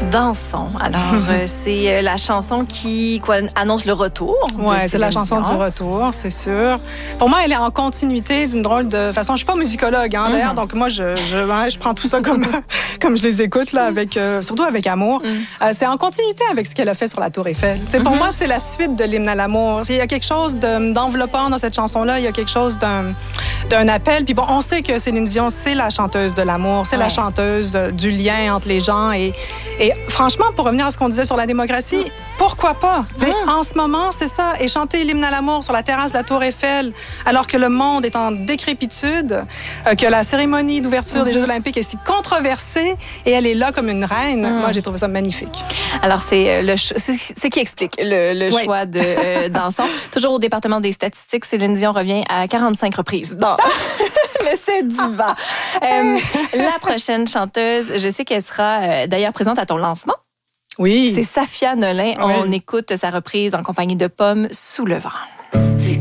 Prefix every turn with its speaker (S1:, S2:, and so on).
S1: Dansons. Alors, c'est la chanson qui annonce le retour.
S2: Oui, c'est la chanson du retour, c'est sûr. Pour moi, elle est en continuité d'une drôle de façon. Je suis pas musicologue, d'ailleurs, donc moi, je prends tout ça comme je les écoute, là, surtout avec amour. C'est en continuité avec ce qu'elle a fait sur la Tour Eiffel. Pour moi, c'est la suite de l'hymne à l'amour. Il y a quelque chose d'enveloppant dans cette chanson-là. Il y a quelque chose d'un appel. Puis bon, on sait que Céline Dion, c'est la chanteuse de l'amour, c'est la chanteuse du lien entre les gens. Et franchement, pour revenir à ce qu'on disait sur la démocratie, pourquoi pas? En ce moment, c'est ça. Et chanter l'hymne à l'amour sur la terrasse de la Tour Eiffel, alors que le monde est en décrépitude, que la cérémonie d'ouverture des Jeux Olympiques est si controversée, et elle est là comme une reine. Moi, j'ai trouvé ça magnifique.
S1: Alors, c'est ce qui explique le choix de Dansons. Toujours au département des statistiques, Céline Dion revient à 45 reprises dans le set diva. La prochaine chanteuse, je sais qu'elle sera d'ailleurs présente à ton lancement.
S2: Oui.
S1: C'est Safia Nolin. Oui. On écoute sa reprise en compagnie de Pomme, Sous le vent.